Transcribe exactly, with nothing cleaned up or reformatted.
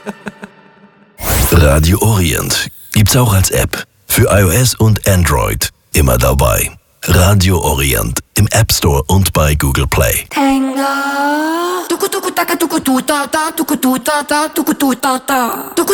Radio Orient gibt's auch als App. Für iOS und Android. Immer dabei. Radio Orient im App Store und bei Google Play. Tango.